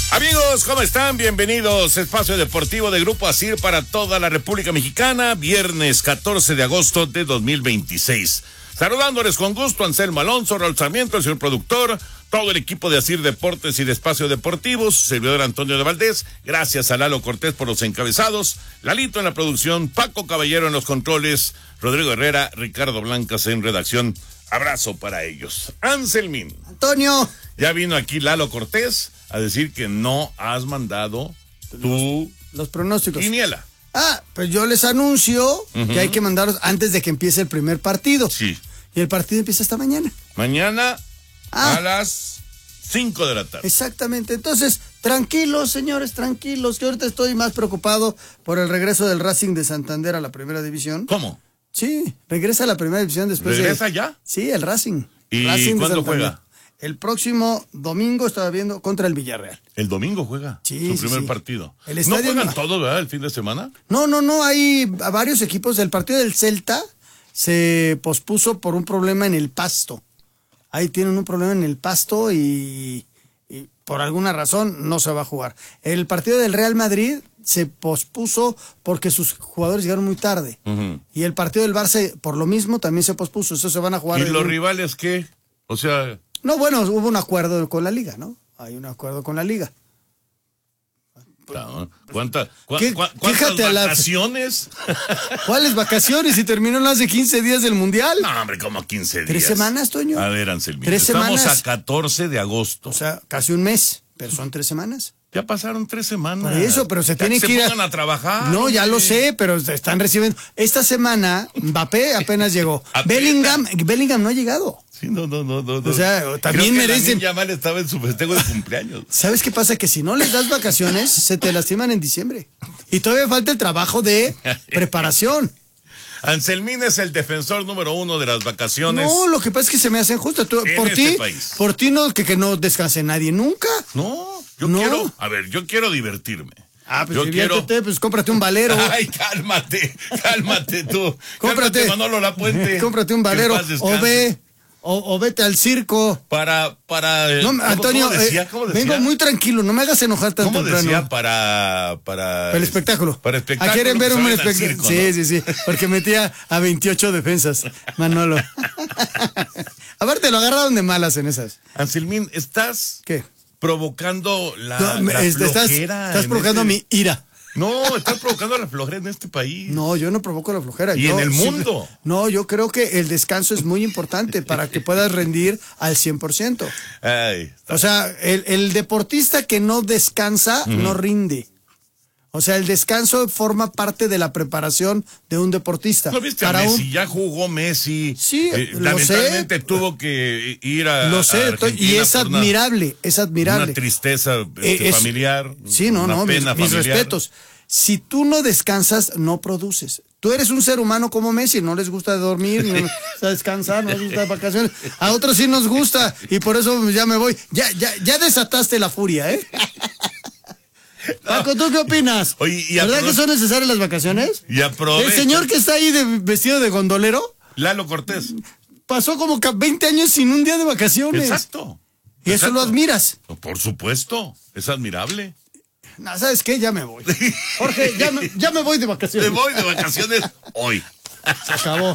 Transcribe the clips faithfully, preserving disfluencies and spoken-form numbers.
Amigos, ¿cómo están? Bienvenidos a Espacio Deportivo de Grupo ASIR para toda la República Mexicana, viernes catorce de agosto de dos mil veintiséis. Saludándoles con gusto, Anselmo Alonso, Raúl Sarmiento, el señor productor, todo el equipo de ASIR Deportes y de Espacio Deportivo, su servidor Antonio de Valdés, gracias a Lalo Cortés por los encabezados, Lalito en la producción, Paco Caballero en los controles, Rodrigo Herrera, Ricardo Blancas en redacción. Abrazo para ellos. Anselmín. Antonio. Ya vino aquí Lalo Cortés a decir que no has mandado tu... Los pronósticos. Quiniela. Ah, pues yo les anuncio uh-huh. que hay que mandarlos antes de que empiece el primer partido. Sí. Y el partido empieza esta mañana. Mañana ah. a las cinco de la tarde. Exactamente. Entonces, tranquilos, señores, tranquilos, que ahorita estoy más preocupado por el regreso del Racing de Santander a la primera división. ¿Cómo? Sí, regresa a la primera división después ¿Regresa de... ya? Sí, el Racing. ¿Y Racing cuándo juega? El próximo domingo estaba viendo contra el Villarreal. El domingo juega sí, su sí, primer sí. partido. El ¿No estadio juegan no... todos, verdad, el fin de semana? No, no, no, hay varios equipos. El partido del Celta se pospuso por un problema en el pasto. Ahí tienen un problema en el pasto y, y por alguna razón no se va a jugar. El partido del Real Madrid se pospuso porque sus jugadores llegaron muy tarde. Uh-huh. Y el partido del Barça, por lo mismo, también se pospuso. Eso se van a jugar. ¿Y los un... rivales qué? O sea... No, bueno, hubo un acuerdo con la liga, ¿no? Hay un acuerdo con la liga. No, ¿Cuánta, cua, ¿Qué, cua, ¿Cuántas vacaciones? La... ¿Cuáles vacaciones? Si terminaron hace quince días del Mundial. No, hombre, como quince días. ¿Tres semanas, Toño? A ver, Anselmín. ¿Tres Estamos semanas? a catorce de agosto. O sea, casi un mes, pero son tres semanas. Ya pasaron tres semanas. Por eso, pero se tienen que ir a... a trabajar. No, ya lo sé, pero están recibiendo. Esta semana, Mbappé apenas llegó. Bellingham, Bellingham no ha llegado. Sí, no, no, no, no. O sea, también Creo que merecen. Ya mal estaba en su festejo de cumpleaños. ¿Sabes qué pasa? Que si no les das vacaciones, se te lastiman en diciembre. Y todavía falta el trabajo de preparación. Anselmín es el defensor número uno de las vacaciones. No, lo que pasa es que se me hacen justas. Tú, por este ti, país. por ti no, que, que no descanse nadie nunca. No, yo no. quiero, a ver, yo quiero divertirme. Ah, pues yo diviértete, quiero... pues cómprate un valero. Ay, cálmate, cálmate tú. Cómprate, cálmate, Manolo Lapuente. Cómprate un valero o ve, o, o vete al circo. Para, para. No, ¿cómo, Antonio, ¿cómo decía? ¿Cómo decía? Vengo muy tranquilo, no me hagas enojar tan ¿Cómo temprano. decía? Para, para. Para el espectáculo. Para espectáculo. ¿A quieren ver un espectáculo? espectáculo? Sí, ¿no? sí, sí, porque metía a veintiocho defensas, Manolo. Aparte, lo agarraron de malas en esas. Anselmín, ¿estás? ¿Qué? Provocando la, no, la este, flojera. Estás, estás provocando este... mi ira. No, estás provocando la flojera en este país. No, yo no provoco la flojera. Y yo, en el mundo. Sí, no, yo creo que el descanso es muy importante para que puedas rendir al cien por ciento. Ay, o sea, el, el deportista que no descansa uh-huh. no rinde. O sea, el descanso forma parte de la preparación de un deportista. ¿No viste Para a Messi? Un... Ya jugó Messi. Sí, eh, lo lamentablemente sé. tuvo que ir a Lo sé, a Argentina y es por admirable, una, es admirable. Una tristeza este, eh, es, familiar. Sí, no, una no, pena mis, mis familiar. respetos. Si tú no descansas, no produces. Tú eres un ser humano como Messi, no les gusta dormir, no les gusta descansar, no les gusta vacaciones. A otros sí nos gusta y por eso ya me voy. Ya, ya, ya desataste la furia, ¿eh? No. Paco, ¿tú qué opinas? Oye, y ¿verdad que son necesarias las vacaciones? Y aprovecha. El señor que está ahí de, vestido de gondolero. Lalo Cortés. Pasó como veinte años sin un día de vacaciones. Exacto. Y Exacto. eso lo admiras. Por supuesto, es admirable. No, ¿sabes qué? Ya me voy. Jorge, ya me, ya me voy de vacaciones. Me voy de vacaciones hoy. Se acabó.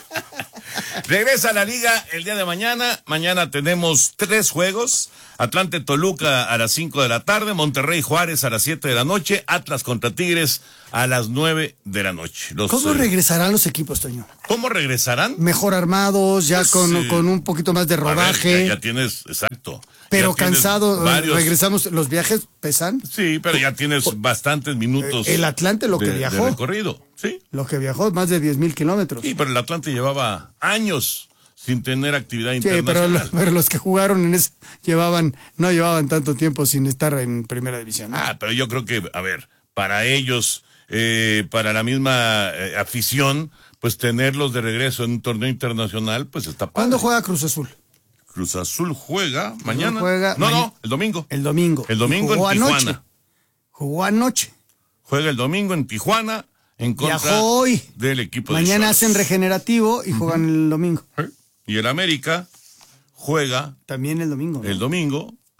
Regresa a la liga el día de mañana. Mañana tenemos tres juegos. Atlante Toluca a las cinco de la tarde. Monterrey Juárez a las siete de la noche. Atlas contra Tigres a las nueve de la noche. Los, ¿Cómo eh, regresarán los equipos, Toño? ¿Cómo regresarán? Mejor armados, ya Pues, con, eh, con un poquito más de rodaje. Ver, ya, ya tienes, exacto. Pero ya tienes cansado, varios... regresamos, ¿los viajes pesan? Sí, pero ya tienes bastantes minutos. El Atlante lo que de, viajó. de recorrido, sí. Lo que viajó, más de diez mil kilómetros. Sí, pero el Atlante llevaba años sin tener actividad Sí, internacional. pero, pero los que jugaron en ese llevaban, no llevaban tanto tiempo sin estar en primera división, ¿no? Ah, pero yo creo que, a ver, para ellos, eh, para la misma eh, afición, pues tenerlos de regreso en un torneo internacional, pues está padre. ¿Cuándo juega Cruz Azul? Cruz Azul juega mañana. Juega no, ma- no, el domingo. El domingo. El domingo Jugó en Tijuana. Anoche. Jugó anoche. Juega el domingo en Tijuana en contra Viajó hoy. del equipo de Mañana Xolos. hacen regenerativo y juegan el domingo. ¿Eh? Y el América juega También el domingo, ¿no? el domingo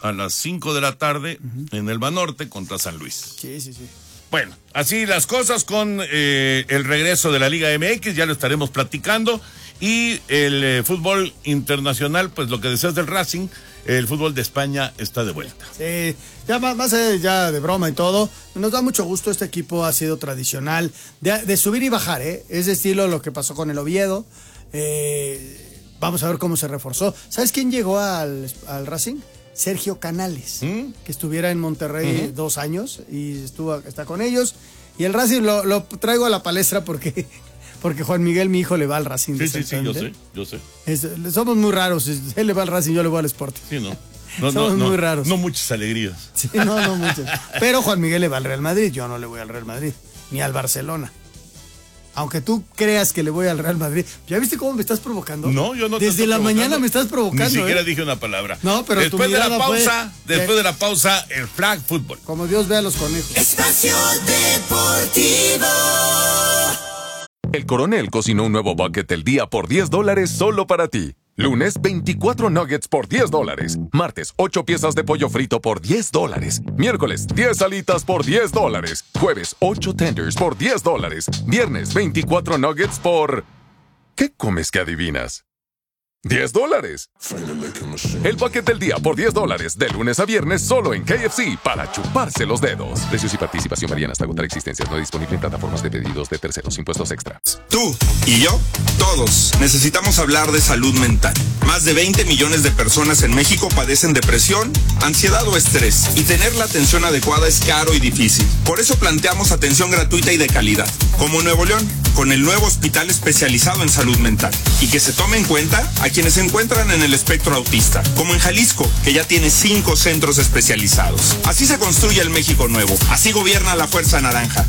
a las cinco de la tarde uh-huh. en el Banorte contra San Luis. Sí, sí, sí. Bueno, así las cosas con eh, el regreso de la Liga M X, ya lo estaremos platicando. Y el eh, fútbol internacional, pues lo que deseas del Racing, el fútbol de España está de vuelta. Sí, ya más, más allá ya de broma y todo, nos da mucho gusto. Este equipo ha sido tradicional, de, de subir y bajar, ¿eh? Es de estilo lo que pasó con el Oviedo. Eh, vamos a ver cómo se reforzó. ¿Sabes quién llegó al, al Racing? Sergio Canales, ¿Mm? que estuviera en Monterrey uh-huh. dos años y estuvo está con ellos. Y el Racing lo, lo traigo a la palestra porque... Porque Juan Miguel, mi hijo, le va al Racing. Sí, sí, sí, yo sé, yo sé. Es, somos muy raros. Él le va al Racing, yo le voy al Sporting. Sí, no. no somos no, muy no, raros. No muchas alegrías. Sí, no, no muchas. Pero Juan Miguel le va al Real Madrid. Yo no le voy al Real Madrid, ni al Barcelona. Aunque tú creas que le voy al Real Madrid. ¿Ya viste cómo me estás provocando? No, yo no te Desde la provocando. mañana me estás provocando. Ni siquiera ¿eh? dije una palabra. No, pero después tu de la pausa, fue... después de la pausa, el flag fútbol. Como Dios ve a los conejos. Espacio Deportivo. El Coronel cocinó un nuevo bucket del día por diez dólares solo para ti. Lunes, veinticuatro nuggets por diez dólares. Martes, ocho piezas de pollo frito por diez dólares. Miércoles, diez alitas por diez dólares. Jueves, ocho tenders por diez dólares. Viernes, veinticuatro nuggets por... ¿Qué comes que adivinas? diez dólares. El bucket del día por diez dólares, de lunes a viernes, solo en K F C, para chuparse los dedos. Precios y participación varían hasta agotar existencias. No disponible en plataformas de pedidos de terceros. Impuestos extra. Tú y yo, todos, necesitamos hablar de salud mental. Más de veinte millones de personas en México padecen depresión, ansiedad o estrés. Y tener la atención adecuada es caro y difícil. Por eso planteamos atención gratuita y de calidad. Como en Nuevo León, con el nuevo hospital especializado en salud mental. Y que se tome en cuenta a quienes se encuentran en el espectro autista, como en Jalisco, que ya tiene cinco centros especializados. Así se construye el México nuevo. Así gobierna la Fuerza Naranja.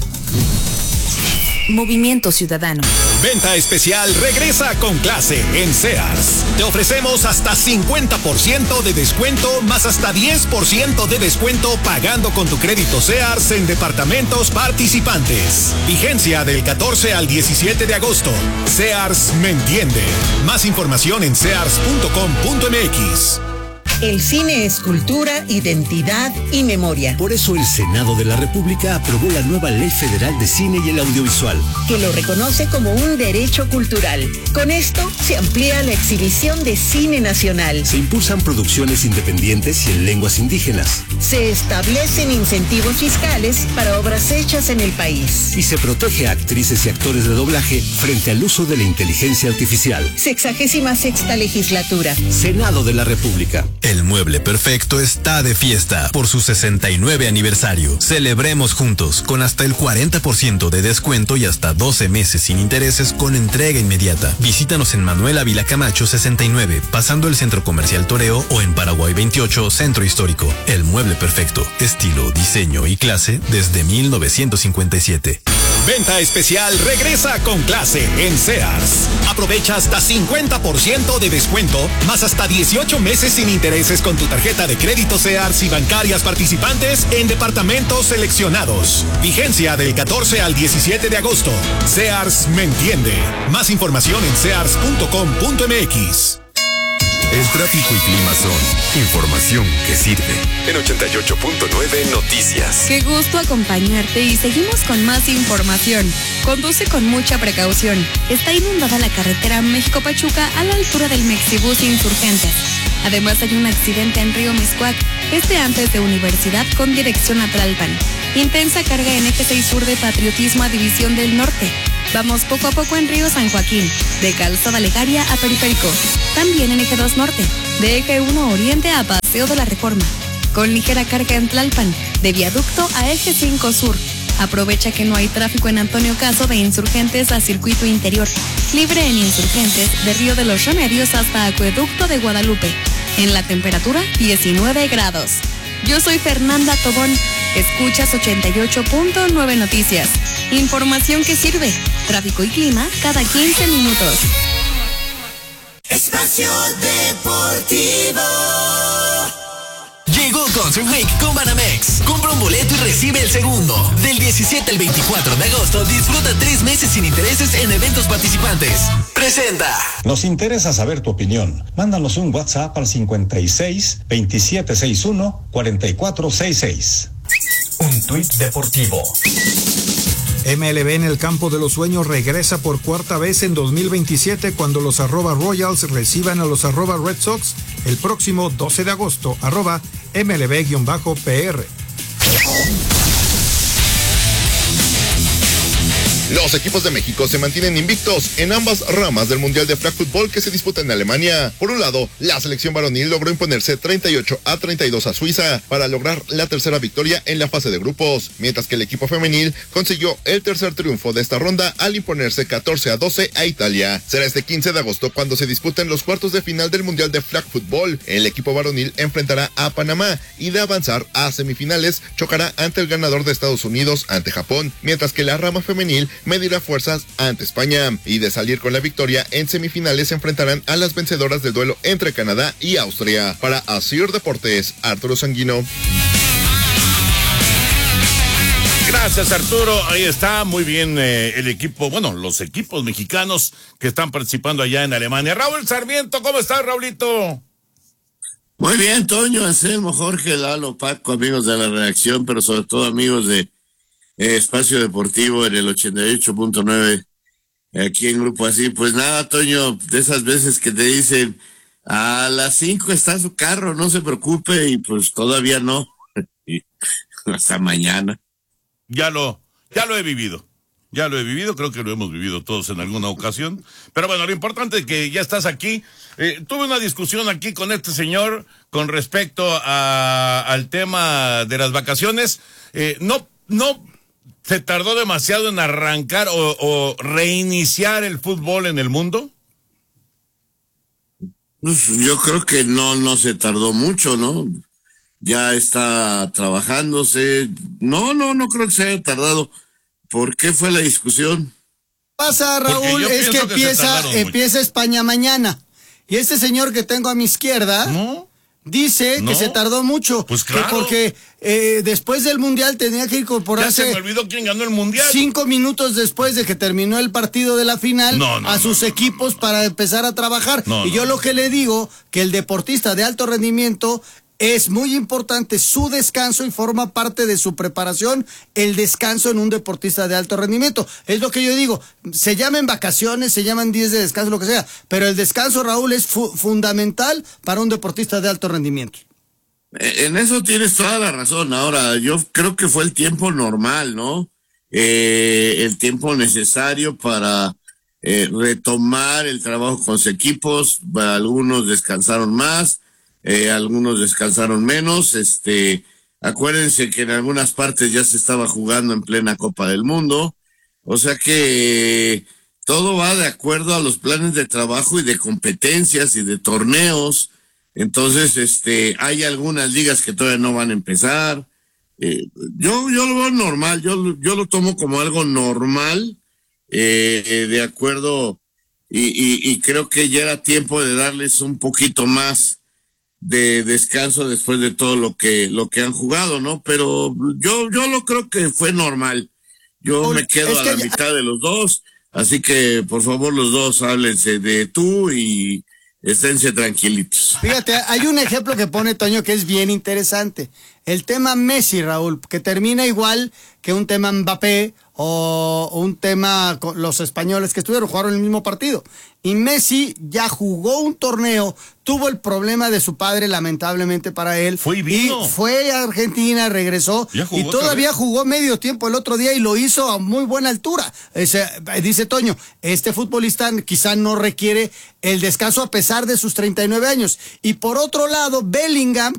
Movimiento Ciudadano. Venta especial regresa con clase en Sears. Te ofrecemos hasta cincuenta por ciento de descuento más hasta diez por ciento de descuento pagando con tu crédito Sears en departamentos participantes. Vigencia del catorce al diecisiete de agosto. Sears me entiende. Más información en sears punto com punto m x. El cine es cultura, identidad y memoria. Por eso el Senado de la República aprobó la nueva Ley Federal de Cine y el Audiovisual, que lo reconoce como un derecho cultural. Con esto se amplía la exhibición de cine nacional. Se impulsan producciones independientes y en lenguas indígenas. Se establecen incentivos fiscales para obras hechas en el país. Y se protege a actrices y actores de doblaje frente al uso de la inteligencia artificial. Sexagésima sexta legislatura. Senado de la República. El Mueble Perfecto está de fiesta por su sesenta y nueve aniversario. Celebremos juntos con hasta el cuarenta por ciento de descuento y hasta doce meses sin intereses con entrega inmediata. Visítanos en Manuel Ávila Camacho sesenta y nueve, pasando el Centro Comercial Toreo, o en Paraguay veintiocho, Centro Histórico. El Mueble Perfecto, estilo, diseño y clase desde mil novecientos cincuenta y siete. Venta especial regresa con clase en Sears. Aprovecha hasta cincuenta por ciento de descuento, más hasta dieciocho meses sin intereses con tu tarjeta de crédito Sears y bancarias participantes en departamentos seleccionados. Vigencia del catorce al diecisiete de agosto. Sears me entiende. Más información en sears punto com punto m x. El tráfico y clima son información que sirve. En ochenta y ocho punto nueve Noticias. Qué gusto acompañarte y seguimos con más información. Conduce con mucha precaución. Está inundada la carretera México-Pachuca a la altura del Mexibus Insurgentes. Además hay un accidente en Río Miscuac, este antes de Universidad con dirección a Tlalpan. Intensa carga en eje seis sur de Patriotismo a División del Norte. Vamos poco a poco en Río San Joaquín, de Calzada Legaria a Periférico. También en eje dos norte, de eje uno oriente a Paseo de la Reforma. Con ligera carga en Tlalpan, de Viaducto a eje cinco sur. Aprovecha que no hay tráfico en Antonio Caso de Insurgentes a Circuito Interior. Libre en Insurgentes, de Río de los Remedios hasta Acueducto de Guadalupe. En la temperatura, diecinueve grados. Yo soy Fernanda Tobón. Escuchas ochenta y ocho punto nueve Noticias. Información que sirve. Tráfico y clima cada quince minutos. Espacio Deportivo. Llegó Concert Week con Banamex. Compra un boleto y recibe el segundo. Del diecisiete al veinticuatro de agosto, disfruta tres meses sin intereses en eventos participantes. Presenta. Nos interesa saber tu opinión. Mándanos un WhatsApp al cincuenta y seis, veintisiete sesenta y uno, cuarenta y cuatro sesenta y seis. Un tuit deportivo. M L B en el campo de los sueños regresa por cuarta vez en dos mil veintisiete cuando los arroba Royals reciban a los arroba Red Sox el próximo doce de agosto, arroba M L B-P R. Los equipos de México se mantienen invictos en ambas ramas del Mundial de Flag Football que se disputa en Alemania. Por un lado, la selección varonil logró imponerse treinta y ocho a treinta y dos a Suiza para lograr la tercera victoria en la fase de grupos, mientras que el equipo femenil consiguió el tercer triunfo de esta ronda al imponerse catorce a doce a Italia. Será este quince de agosto cuando se disputen los cuartos de final del Mundial de Flag Football. El equipo varonil enfrentará a Panamá y de avanzar a semifinales chocará ante el ganador de Estados Unidos ante Japón, mientras que la rama femenil medirá fuerzas ante España, y de salir con la victoria en semifinales se enfrentarán a las vencedoras del duelo entre Canadá y Austria. Para Asir Deportes, Arturo Sanguino. Gracias, Arturo. Ahí está, muy bien eh, el equipo, bueno, los equipos mexicanos que están participando allá en Alemania. Raúl Sarmiento, ¿cómo estás, Raulito? Muy bien, Toño, Anselmo, Jorge, Lalo, Paco, amigos de la redacción, pero sobre todo amigos de Eh, Espacio Deportivo en el ochenta y ocho punto nueve aquí en Grupo Así. Pues nada, Toño, de esas veces que te dicen a las cinco está su carro, no se preocupe, y pues todavía no. Hasta mañana. Ya lo, ya lo he vivido. Ya lo he vivido, creo que lo hemos vivido todos en alguna ocasión. Pero bueno, lo importante es que ya estás aquí. Eh, tuve una discusión aquí con este señor con respecto a, al tema de las vacaciones. Eh, no, no ¿Se tardó demasiado en arrancar o, o reiniciar el fútbol en el mundo? Pues yo creo que no, no se tardó mucho, ¿no? Ya está trabajándose. No, no, no creo que se haya tardado. ¿Por qué fue la discusión? Pasa, Raúl, es que, que empieza, empieza España mañana. Y este señor que tengo a mi izquierda... ¿No? Dice no. que se tardó mucho, pues claro. que porque eh, después del Mundial tenía que incorporarse. Ya se me olvidó quién ganó el Mundial. Cinco minutos después de que terminó el partido de la final no, no, a sus no, no, equipos no, no. para empezar a trabajar. No, y yo no, lo que le digo, que el deportista de alto rendimiento es muy importante su descanso y forma parte de su preparación el descanso en un deportista de alto rendimiento. Es lo que yo digo, se llaman vacaciones, se llaman días de descanso, lo que sea, pero el descanso, Raúl, es fu fundamental para un deportista de alto rendimiento. En eso tienes toda la razón. Ahora, yo creo que fue el tiempo normal, ¿no? Eh, el tiempo necesario para eh, retomar el trabajo con sus equipos. Algunos descansaron más, Eh, algunos descansaron menos. Este, acuérdense que en algunas partes ya se estaba jugando en plena Copa del Mundo, o sea que eh, todo va de acuerdo a los planes de trabajo y de competencias y de torneos. Entonces, este, hay algunas ligas que todavía no van a empezar. Eh, yo, yo lo veo normal, yo, yo lo tomo como algo normal, eh, eh, de acuerdo, y, y, y creo que ya era tiempo de darles un poquito más de descanso después de todo lo que lo que han jugado, ¿no? Pero yo yo lo creo que fue normal. Yo Uy, me quedo a la ya... mitad de los dos, así que por favor los dos háblense de tú y esténse tranquilitos. Fíjate, hay un ejemplo que pone Toño que es bien interesante. El tema Messi, Raúl, que termina igual que un tema Mbappé o un tema con los españoles que estuvieron, jugaron el mismo partido. Y Messi ya jugó un torneo, tuvo el problema de su padre, lamentablemente para él. Fue y vino. Y fue a Argentina, regresó y todavía jugó medio tiempo el otro día y lo hizo a muy buena altura. Ese, dice Toño, este futbolista quizá no requiere el descanso a pesar de sus treinta y nueve años. Y por otro lado, Bellingham,